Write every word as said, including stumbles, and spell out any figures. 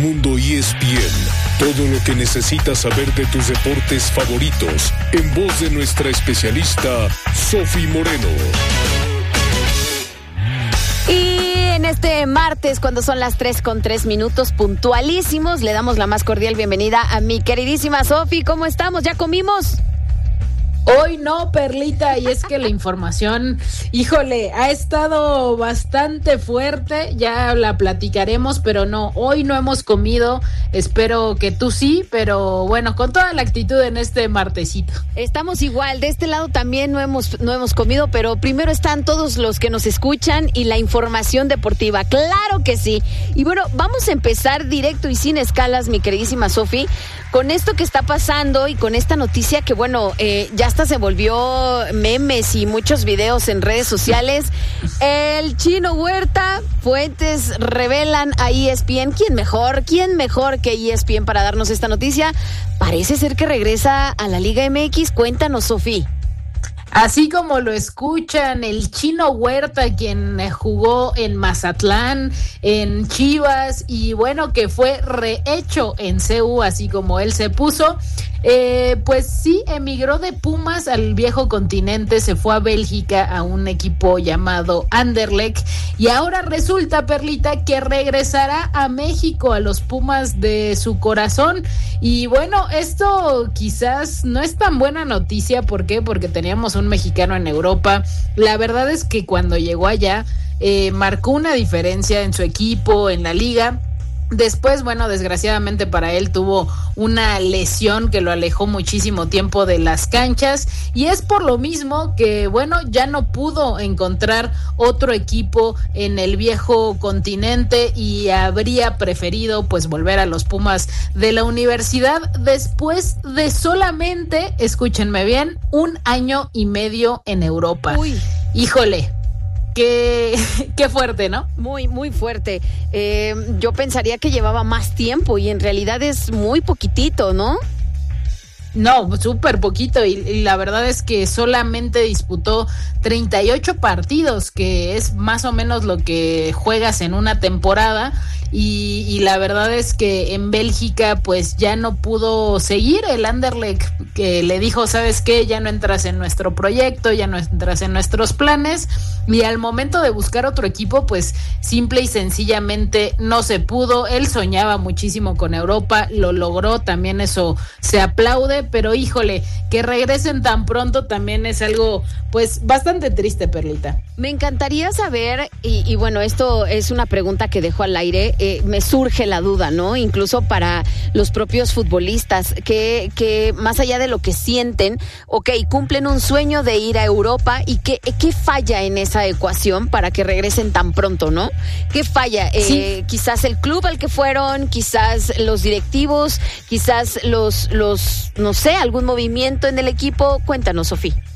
Mundo E S P N. Todo lo que necesitas saber de tus deportes favoritos, en voz de nuestra especialista, Sofi Moreno. Y en este martes, cuando son las tres con tres minutos puntualísimos, le damos la más cordial bienvenida a mi queridísima Sofi. ¿Cómo estamos? ¿Ya comimos? Hoy no, Perlita, y es que la información, híjole, ha estado bastante fuerte, ya la platicaremos, pero no, hoy no hemos comido, espero que tú sí, pero bueno, con toda la actitud en este martesito. Estamos igual, de este lado también no hemos, no hemos comido, pero primero están todos los que nos escuchan y la información deportiva, claro que sí. Y bueno, vamos a empezar directo y sin escalas, mi queridísima Sofi, con esto que está pasando y con esta noticia que, bueno, eh, ya hasta se volvió memes y muchos videos en redes sociales. El Chino Huerta, fuentes revelan a E S P N. ¿Quién mejor? ¿Quién mejor que E S P N para darnos esta noticia? Parece ser que regresa a la Liga M X. Cuéntanos, Sofi. Así como lo escuchan, el Chino Huerta, quien jugó en Mazatlán, en Chivas, y bueno, que fue rehecho en C U, así como él se puso, eh, pues sí, emigró de Pumas al viejo continente, se fue a Bélgica a un equipo llamado Anderlecht, y ahora resulta, Perlita, que regresará a México, a los Pumas de su corazón. Y bueno, esto quizás no es tan buena noticia. ¿Por qué? Porque teníamos un mexicano en Europa. La verdad es que cuando llegó allá eh, marcó una diferencia en su equipo, en la liga. Después, bueno, desgraciadamente para él tuvo una lesión que lo alejó muchísimo tiempo de las canchas, y es por lo mismo que, bueno, ya no pudo encontrar otro equipo en el viejo continente y habría preferido pues volver a los Pumas de la universidad después de solamente, escúchenme bien, un año y medio en Europa. Uy. Híjole. Qué, qué fuerte, ¿no? Muy, muy fuerte. Eh, yo pensaría que llevaba más tiempo y en realidad es muy poquitito, ¿no? No, súper poquito, y, y la verdad es que solamente disputó treinta y ocho partidos, que es más o menos lo que juegas en una temporada, y, y la verdad es que en Bélgica pues ya no pudo seguir. El Anderlecht que le dijo, ¿sabes qué? Ya no entras en nuestro proyecto, ya no entras en nuestros planes, y al momento de buscar otro equipo pues simple y sencillamente no se pudo. Él soñaba muchísimo con Europa, lo logró, también eso se aplaude, pero híjole, que regresen tan pronto también es algo pues bastante triste, Perlita. Me encantaría saber, y, y bueno, esto es una pregunta que dejo al aire, eh, me surge la duda, ¿no? Incluso para los propios futbolistas, que, que más allá de lo que sienten, ok, cumplen un sueño de ir a Europa, y qué, qué falla en esa ecuación para que regresen tan pronto, ¿no? ¿Qué falla? Eh, sí. Quizás el club al que fueron, quizás los directivos, quizás los, los, no sé, algún movimiento en el equipo. Cuéntanos, Sofi.